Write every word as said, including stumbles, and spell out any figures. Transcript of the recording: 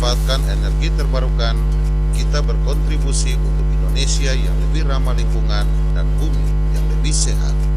memanfaatkan energi terbarukan, kita berkontribusi untuk Indonesia yang lebih ramah lingkungan dan bumi yang lebih sehat.